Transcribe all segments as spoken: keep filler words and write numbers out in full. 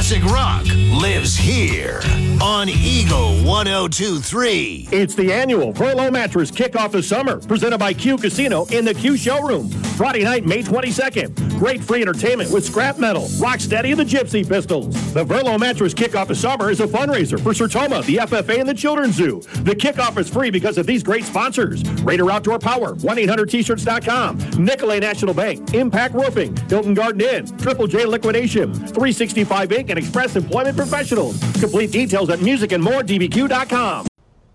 classic rock lives here on Eagle one oh two point three. It's the annual Verlo Mattress Kickoff of Summer, presented by Q Casino in the Q Showroom. Friday night, May twenty-second. Great free entertainment with Scrap Metal, Rocksteady, and the Gypsy Pistols. The Verlo Mattress Kickoff of Summer is a fundraiser for Sertoma, the F F A, and the Children's Zoo. The kickoff is free because of these great sponsors: Raider Outdoor Power, one eight hundred t shirts dot com, Nicolay National Bank, Impact Roofing, Hilton Garden Inn, Triple J Liquidation, three sixty-five Incorporated, and Express Employment Professionals. Complete details at music and more d b q dot com.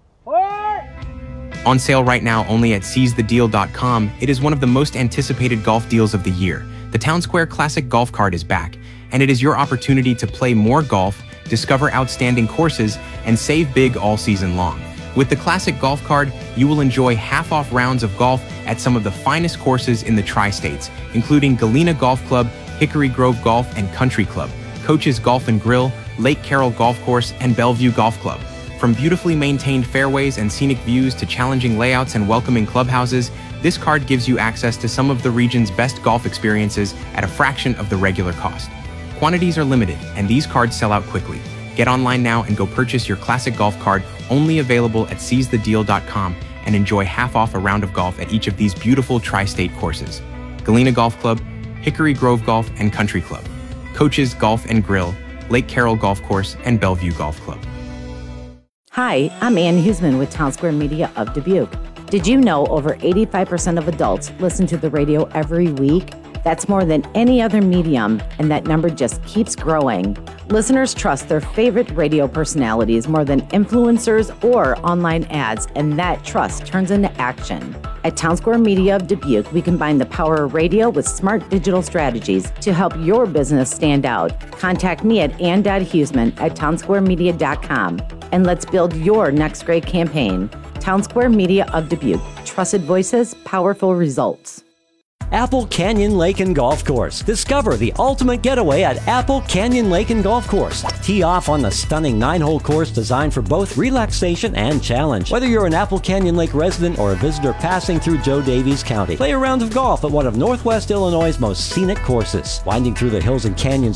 On sale right now only at seize the deal dot com, it is one of the most anticipated golf deals of the year. The Town Square Classic Golf Card is back, and it is your opportunity to play more golf, discover outstanding courses, and save big all season long. With the Classic Golf Card, you will enjoy half-off rounds of golf at some of the finest courses in the Tri-States, including Galena Golf Club, Hickory Grove Golf and Country Club, Coach's Golf and Grill, Lake Carroll Golf Course, and Bellevue Golf Club. From beautifully maintained fairways and scenic views to challenging layouts and welcoming clubhouses, this card gives you access to some of the region's best golf experiences at a fraction of the regular cost. Quantities are limited, and these cards sell out quickly. Get online now and go purchase your Classic Golf Card, only available at seize the deal dot com, and enjoy half off a round of golf at each of these beautiful tri-state courses: Galena Golf Club, Hickory Grove Golf and Country Club, Coach's Golf and Grill, Lake Carroll Golf Course, and Bellevue Golf Club. Hi, I'm Ann Huseman with Town Square Media of Dubuque. Did you know over eighty-five percent of adults listen to the radio every week? That's more than any other medium, and that number just keeps growing. Listeners trust their favorite radio personalities more than influencers or online ads, and that trust turns into action. At Town Square Media of Dubuque, we combine the power of radio with smart digital strategies to help your business stand out. Contact me at ann dot huseman at town square media dot com, and let's build your next great campaign. Town Square Media of Dubuque. Trusted voices, powerful results. Apple Canyon Lake and Golf Course. Discover the ultimate getaway at Apple Canyon Lake and Golf Course. Tee off on the stunning nine-hole course designed for both relaxation and challenge. Whether you're an Apple Canyon Lake resident or a visitor passing through Joe Davies County, play a round of golf at one of Northwest Illinois' most scenic courses. Winding through the hills and canyons